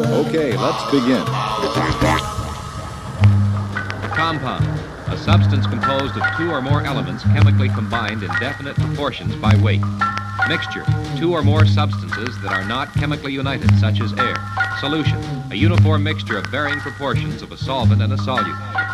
Okay, let's begin. Compound, a substance composed of two or more elements chemically combined in definite proportions by weight. Mixture, two or more substances that are not chemically united, such as air. Solution, a uniform mixture of varying proportions of a solvent and a solute.